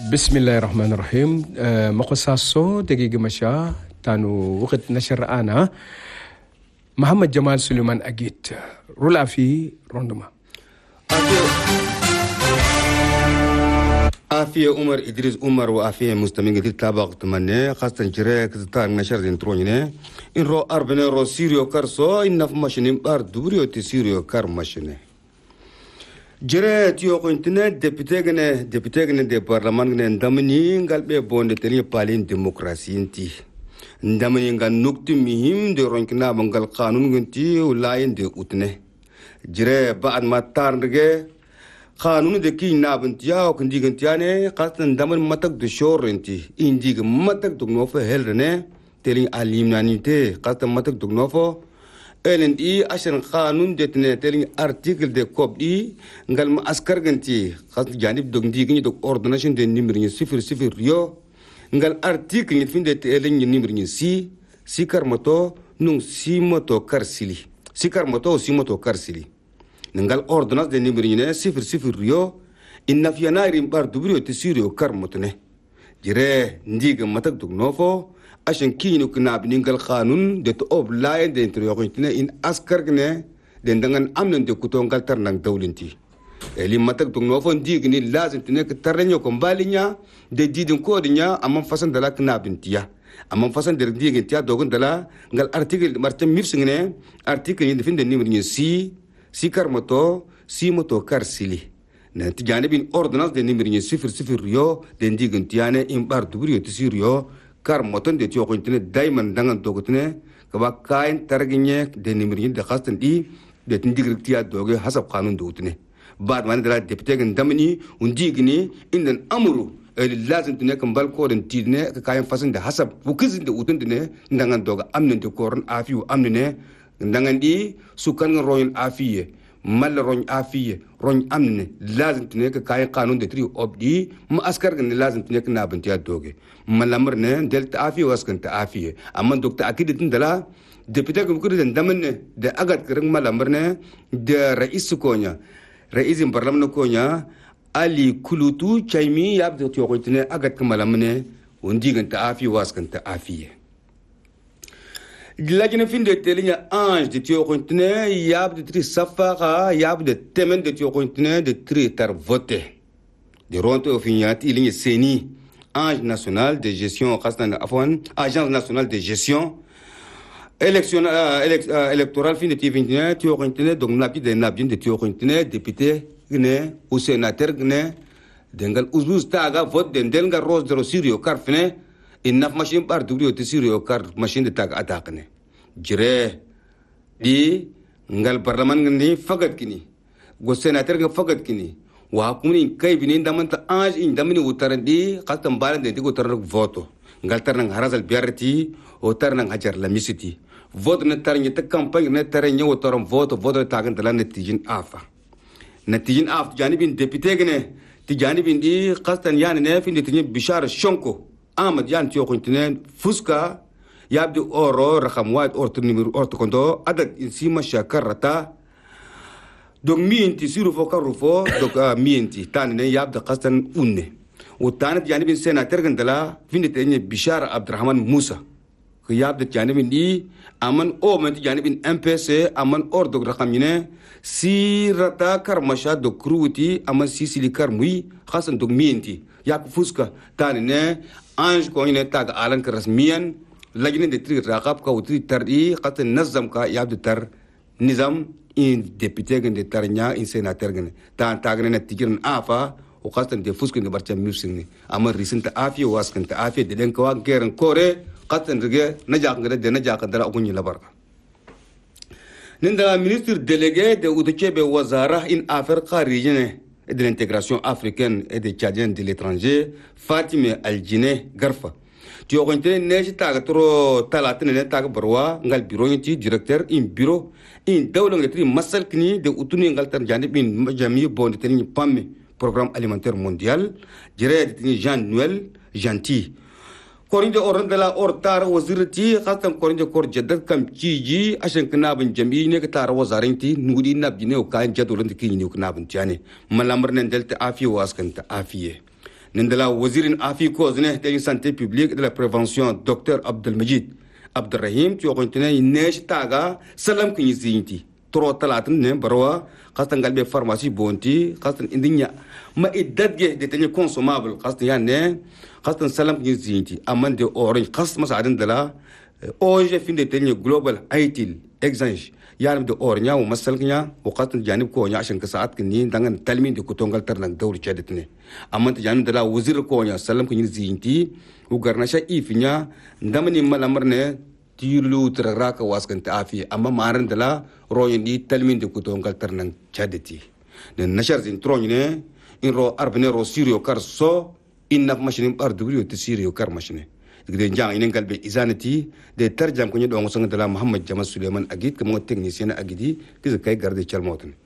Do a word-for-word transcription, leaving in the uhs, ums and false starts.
Bismillahirrahmanirrahim. Uh, Makosaso dagiga masya tanu wakit nashar ana Muhammad Jamal Suleiman Agit Rulafi Ronduma. Afiya Umar Idris Umar wa afiya mustamin gidi tabaq tmanne khastan jire kztar nashar din tronine in ro arbene ro sirio karso in naf mashinin bar dubrio ti sirio kar mashine jere tiyo kontine député gene député gene de parlement gene ndamni ngalbe bonde teni palin demokrasi inti ndamni ngal nukti mihim de ronkina bangal qanun gunti ulayin de utne jere ba'ad ma tarnge qanun de ki nabntiya o kundi guntiane qastan ndamni matak de shorenti indi matak de no fa helrene teli alimnanite qastan matak de no fa elen di ashan qanun de tene teli article de cop di ngal ma askar ganti qast janib dog ndi gni dog ordination de numéro ni sifir sifir yo ngal article ni finde tele ni numéro ni si sikar moto nung si moto karsili sikar moto si moto karsili ngal ordonnance de numéro ni sifir sifir yo inna fi yanari bar dubrio te sirio kar motne jire ndiga matak dog nofo ashan kinu knab ningal qanun de to oblaye de introyoqintine in askar gne de ndangan amnan de kutongal tar nang dawlinti eli matak dog nofo ndigni lazim tine ke tarrenyo ko mbalinya de didin ko dinya amman fasan dala knabintiya amman fasan de ndigin tiya dogon dala ngal article martam mifsingne article ni finde numéro ni si si karmoto si moto karsili na tijanibin ordonnance de numéro ni sifir sifir yo de ndigin tiyane in bar dubrio tisiro kar moton de tiyo kontine daiman dangan dogotine kaba kain targinye de nimrin de khastan di de tindigrik tiya doge hasab qanun dogotine baad man dala deputé gan damni undigni indan amru el lazim tine kan bal ko den tidne ka kain fasan de hasab bukizin de utundine dangan doga amnen de koron afiu amne dangan di sukan royal afiye mal roñ afiye roñ amne lazim tine ka kain qanun de tri obdi ma askar gan lazim tine ka nabin tiya doge malamrne delta afiye waskanta afiye amma dokta akiditin dala deputé ko kudin damanne de agat kirin malamrne de rais konya raisin parlamna konya ali kulutu chaimi yabdo tiyokotine agat malamne undiganta afiye waskanta afiye lajina fin de telinya ange de tiyokotine yabdo tri safara yabdo temen de tiyokotine de tri tar voté de ronto ofinyati ilinya seni Ange national de gestion, agence nationale de gestion, élection euh, élect, euh, électorale fin de vingt-et-un, tu auras donc nabi de nabi de tu auras député gné ou sénateur gné dengal uzbuz taga vote dendelga rose de sirio carfne in naf machine par dubrio de sirio car machine de tag attaque ne jire di ngal parlement gni fagat kini go sénateur ga fagat kini wa kuni kai binin damanta ange in damini utarandi qastam balan de digo tar voto ngal tar nang harazal biarti o tar nang hajar la misiti vote na tar ni ta campagne na tar ni o toram voto voto tagan dala netijin afa netijin af janibin député gene ti janibin di qastan yani ne fi netijin bishar shonko amad yan ti okontine fuska yabdi oro rakam wad orto numero orto kondo adat insima shakarata donc miinti siru fo karufo donc miinti tan ne yabda qastan unne o tanat yani bin sénateur gandala finde tenye bishar abdurrahman musa ko yabda yani bin di aman o man yani bin M P C aman or donc rakam ne sirata karmasha do kruti aman sisili karmui qastan donc miinti yak fuska tan ne ange ko ne tag alan ka rasmiyan lajne de tri raqab ka utri tardi qastan nazam ka yabda tar nizam in député gen de tarnya in sénateur gen tan tagne na tigiran afa o qastan de fuskin de barcha musing amma risinta afi waskanta afi de den ko geren kore qastan rige najaq ngade de najaq dara ogunyi la barka ninda ministre délégué de Udchebe Wazara in affaires kharijine et de l'intégration africaine et des tchadiens de l'étranger Fatime Aljine Garfa ti ogonte neji taga tro talatene ne taga barwa ngal bureau nti directeur in bureau in dawla ngatri masal kini de utuni ngal tar jani bin jami bonde tani pamme programme alimentaire mondial jere tini Jean Noël Gentil korinde oran de la ortar wazirti khatam korinde kor jaddat kam ciji ashan kana bin jami ne ka tar wazarinti nudi nabji ne o kan jadolon kini ne kana bin tiane malamar ne delta afi waskanta afiye nindala wazirin afi kozne de santé publique de la prévention docteur Abdelmajid Abdelrahim tu kontine nesh taga salam kin zinti tro talatin ne barwa khastan galbe pharmacie bonti khastan indinya ma idadge de tanye consommable khastan ya ne khastan salam kin zinti amman de orange khas masadin dala oje fin de tanye global aitil exange يعني بدو أورنيا ومسلكنيا وقاتن جانب كونيا عشان كساعات كنين دعنا تلمين دي كتونغال ترنك دور جادتني أما أنت جانب دلا وزير كونيا سلام كنين زينتي وقرناشا إيفينيا دمني ملامرنا تيلو ترراك واسكن تافي أما مارن دلا روين دي تلمين دي كتونغال ترنك جادتي نشر زين ترونينه إن رو أربعين رو سيريو كارسو إن نف ماشين أردوريو تسيريو كار ماشين gede jang inen galbe izanati de tarjam ko nyi do ngosanga dala Muhammad Jamal Suleiman Agit ko mo technicien agidi kiza kay garde chalmotan